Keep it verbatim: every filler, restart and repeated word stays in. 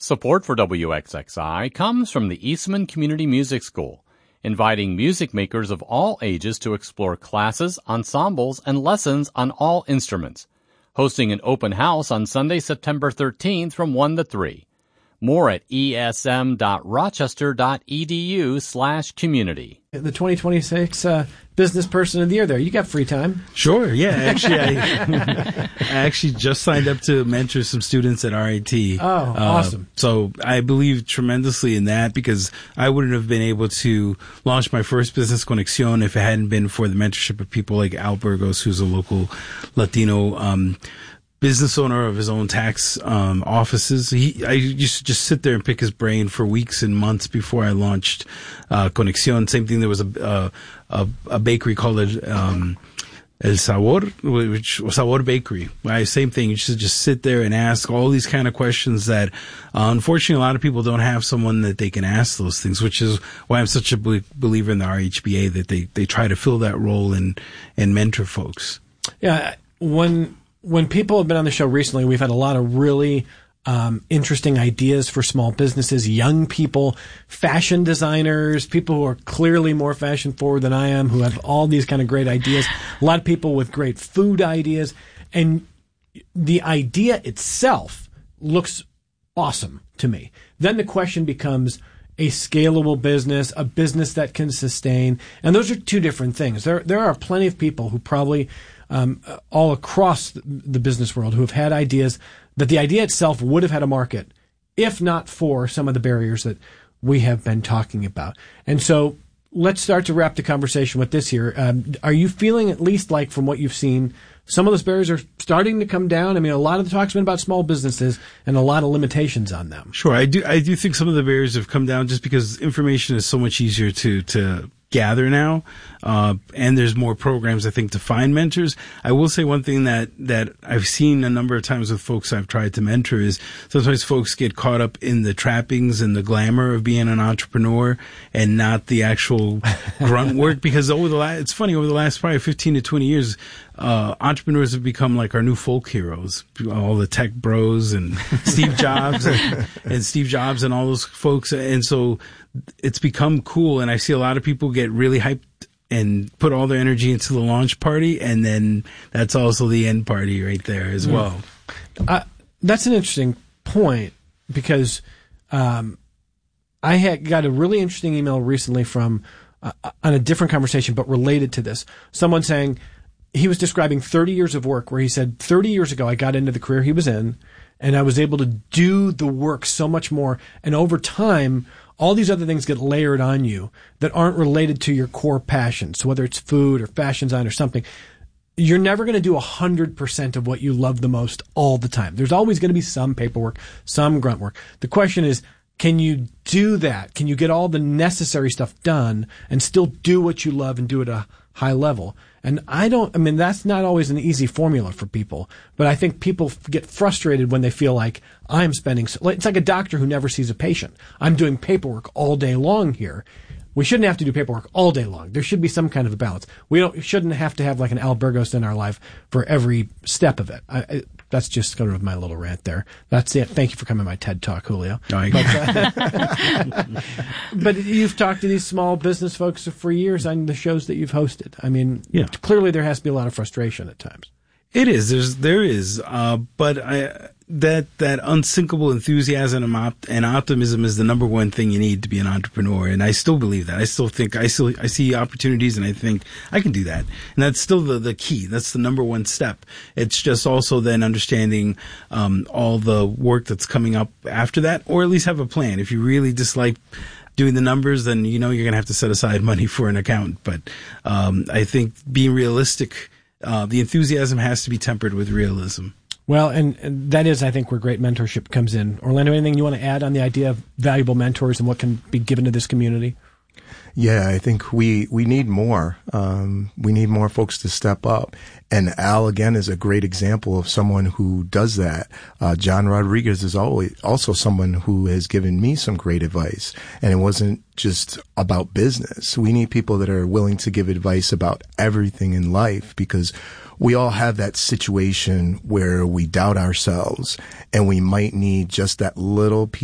Support for W X X I comes from the Eastman Community Music School, inviting music makers of all ages to explore classes, ensembles, and lessons on all instruments. Hosting an open house on Sunday, September thirteenth from one to three. More at esm.rochester.edu slash community. The twenty twenty-six uh, Business Person of the Year there. You got free time. Sure, yeah. Actually, I, I actually just signed up to mentor some students at R I T. Oh, uh, awesome. So I believe tremendously in that because I wouldn't have been able to launch my first business, Conexión, if it hadn't been for the mentorship of people like Al Burgos, who's a local Latino um business owner of his own tax um offices. He I used to just sit there and pick his brain for weeks and months before I launched uh Conexión. Same thing, there was a uh, a, a bakery called it um El Sabor, which was Sabor Bakery. Right? Same thing. You should just sit there and ask all these kind of questions that, uh, unfortunately, a lot of people don't have someone that they can ask those things, which is why I'm such a believer in the R H B A, that they, they try to fill that role and, and mentor folks. Yeah. When, when people have been on the show recently, we've had a lot of really Um, interesting ideas for small businesses, young people, fashion designers, people who are clearly more fashion forward than I am, who have all these kind of great ideas. A lot of people with great food ideas. And the idea itself looks awesome to me. Then the question becomes a scalable business, a business that can sustain. And those are two different things. There, there are plenty of people who probably, um, all across the business world who have had ideas that the idea itself would have had a market if not for some of the barriers that we have been talking about. And so let's start to wrap the conversation with this here. Um, are you feeling, at least like from what you've seen, some of those barriers are starting to come down? I mean, a lot of the talk's been about small businesses and a lot of limitations on them. Sure. I do, I do think some of the barriers have come down just because information is so much easier to, to, gather now, uh, and there's more programs, I think, to find mentors. I will say one thing that, that I've seen a number of times with folks I've tried to mentor is sometimes folks get caught up in the trappings and the glamour of being an entrepreneur and not the actual grunt work, because over the last, it's funny, over the last probably fifteen to twenty years, uh, entrepreneurs have become like our new folk heroes, all the tech bros and Steve Jobs and, and Steve Jobs and all those folks. And so it's become cool, and I see a lot of people get really hyped and put all their energy into the launch party, and then that's also the end party right there as well. Uh, that's an interesting point, because um, I had got a really interesting email recently from uh, on a different conversation, but related to this. Someone saying he was describing thirty years of work, where he said, thirty years ago I got into the career he was in, and I was able to do the work so much more, and over time all these other things get layered on you that aren't related to your core passion. So whether it's food or fashion design or something, you're never going to do one hundred percent of what you love the most all the time. There's always going to be some paperwork, some grunt work. The question is, can you do that? Can you get all the necessary stuff done and still do what you love and do it at a high level? And I don't, I mean, that's not always an easy formula for people, but I think people get frustrated when they feel like I'm spending, so, it's like a doctor who never sees a patient. I'm doing paperwork all day long here. We shouldn't have to do paperwork all day long. There should be some kind of a balance. We don't, shouldn't have to have like an Al Burgos in our life for every step of it. I, I, that's just kind of my little rant there. That's it. Thank you for coming to my TED Talk, Julio. Oh, but, uh, but you've talked to these small business folks for years on the shows that you've hosted. I mean, yeah. Clearly there has to be a lot of frustration at times. It is. There's, there is. Uh, but I, that, that unsinkable enthusiasm and, op- and optimism is the number one thing you need to be an entrepreneur. And I still believe that. I still think, I still, I see opportunities and I think I can do that. And that's still the, the key. That's the number one step. It's just also then understanding, um, all the work that's coming up after that, or at least have a plan. If you really dislike doing the numbers, then you know you're going to have to set aside money for an accountant. But, um, I think being realistic, Uh, the enthusiasm has to be tempered with realism. Well, and, and that is, I think, where great mentorship comes in. Orlando, anything you want to add on the idea of valuable mentors and what can be given to this community? Yeah, I think we, we need more. Um, we need more folks to step up. And Al, again, is a great example of someone who does that. Uh, John Rodriguez is always also someone who has given me some great advice. And it wasn't just about business. We need people that are willing to give advice about everything in life, because we all have that situation where we doubt ourselves and we might need just that little piece